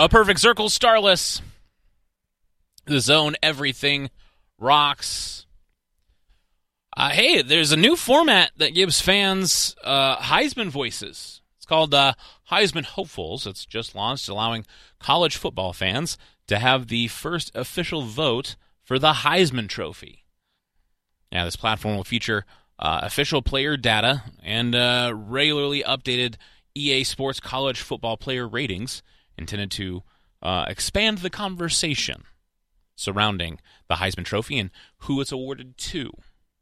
A Perfect Circle, Starless. The Zone, Everything Rocks. Hey, there's a new format that gives fans Heisman voices. It's called Heisman Hopefuls. It's just launched, allowing college football fans to have the first official vote for the Heisman Trophy. Yeah, this platform will feature official player data and regularly updated EA Sports college football player ratings, intended to expand the conversation surrounding the Heisman Trophy and who it's awarded to.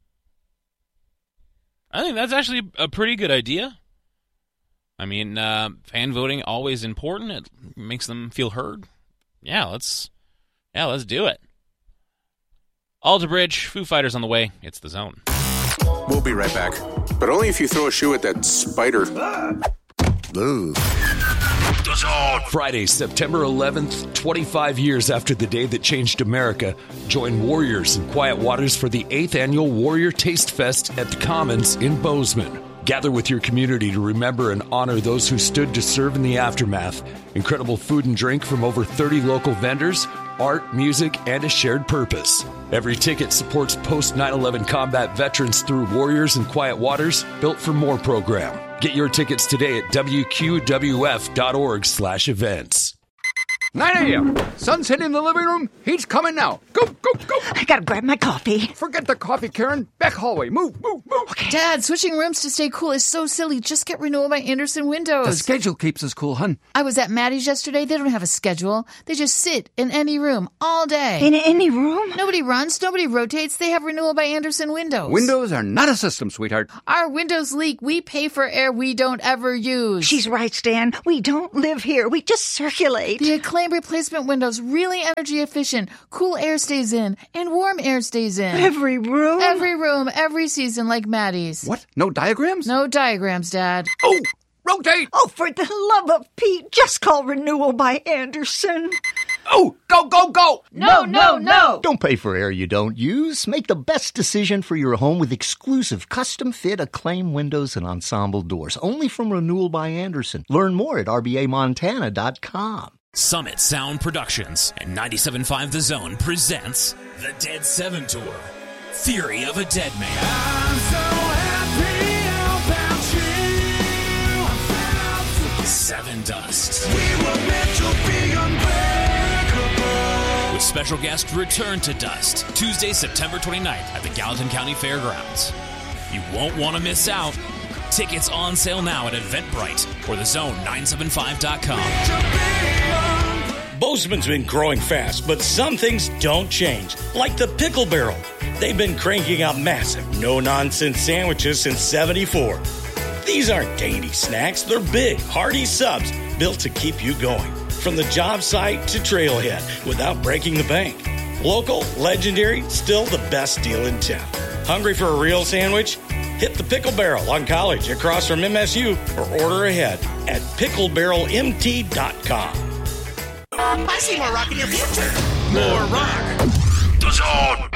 I think that's actually a pretty good idea. I mean, fan voting always important. It makes them feel heard. Yeah, let's do it. Alter Bridge, Foo Fighters on the way. It's The Zone. We'll be right back, but only if you throw a shoe at that spider. Ooh. The Zone. Friday, September 11th, 25 years after the day that changed America, join Warriors and Quiet Waters for the 8th Annual Warrior Taste Fest at the Commons in Bozeman. Gather with your community to remember and honor those who stood to serve in the aftermath. Incredible food and drink from over 30 local vendors, art, music, and a shared purpose. Every ticket supports post 9/11 combat veterans through Warriors and Quiet Waters, Built for More program. Get your tickets today at wqwf.org/events. 9 a.m. Sun's hitting the living room. He's coming now. Go, go, go. I gotta grab my coffee. Forget the coffee, Karen. Back hallway. Move, move, move. Okay. Dad, switching rooms to stay cool is so silly. Just get Renewal by Andersen windows. The schedule keeps us cool, hun. I was at Maddie's yesterday. They don't have a schedule. They just sit in any room all day. In any room? Nobody runs. Nobody rotates. They have Renewal by Andersen windows. Windows are not a system, sweetheart. Our windows leak. We pay for air we don't ever use. She's right, Stan. We don't live here. We just circulate. The Acclaim replacement windows, really energy efficient. Cool air stays in and warm air stays in. Every room? Every room, every season, like Maddie's. What? No diagrams? No diagrams, Dad. Oh, rotate! Oh, for the love of Pete, just call Renewal by Andersen. Oh, go, go, go! No, no, no! Don't pay for air you don't use. Make the best decision for your home with exclusive custom-fit Acclaim windows and ensemble doors. Only from Renewal by Andersen. Learn more at rbamontana.com. Summit Sound Productions and 97.5 The Zone presents the Dead 7 Tour, Theory of a Dead Man. I'm so happy about you. Seven Dust. We were meant to be unbreakable. With special guest Return to Dust, Tuesday, September 29th at the Gallatin County Fairgrounds. You won't want to miss out. Tickets on sale now at Eventbrite or thezone975.com. Bozeman's been growing fast, but some things don't change, like the Pickle Barrel. They've been cranking out massive, no-nonsense sandwiches since '74. These aren't dainty snacks. They're big, hearty subs built to keep you going, from the job site to trailhead, without breaking the bank. Local, legendary, still the best deal in town. Hungry for a real sandwich? Hit the Pickle Barrel on College across from MSU or order ahead at picklebarrelmt.com. I see more rock in your future. More rock. The Zone.